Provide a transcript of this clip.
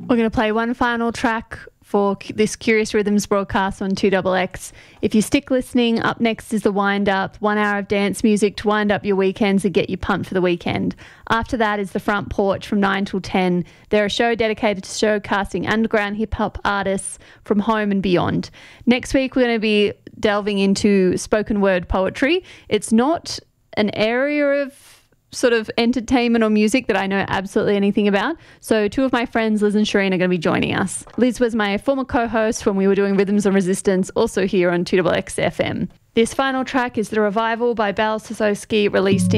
We're going to play one final track for this Curious Rhythms broadcast on 2XX. If you stick listening, up next is the Wind Up, 1 hour of dance music to wind up your weekends and get you pumped for the weekend. After that is the Front Porch from 9 till 10. They're a show dedicated to showcasing underground hip-hop artists from home and beyond. Next week, we're going to be delving into spoken word poetry. It's not an area of sort of entertainment or music that I know absolutely anything about. So two of my friends, Liz and Shireen, are going to be joining us. Liz was my former co-host when we were doing Rhythms and Resistance, also here on 2XX FM. This final track is The Revival by Bal Sosowski, released in